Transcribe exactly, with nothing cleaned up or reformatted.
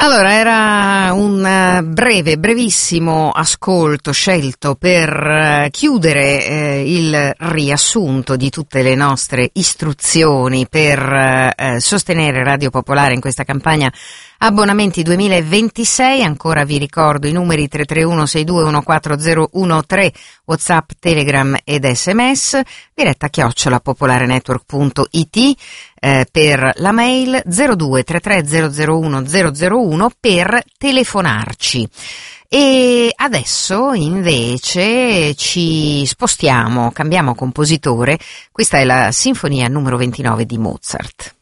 Allora, era un eh, breve, brevissimo ascolto scelto per eh, chiudere eh, il riassunto di tutte le nostre istruzioni per eh, sostenere Radio Popolare in questa campagna abbonamenti duemilaventisei. Ancora vi ricordo i numeri tre tre uno sei due uno quattro zero uno tre, WhatsApp, Telegram ed sms, diretta chiocciola popolarenetwork punto it, eh, per la mail zero due tre tre zero zero uno zero zero uno per telefonarci. E adesso invece ci spostiamo, cambiamo compositore. Questa è la sinfonia numero ventinove di Mozart.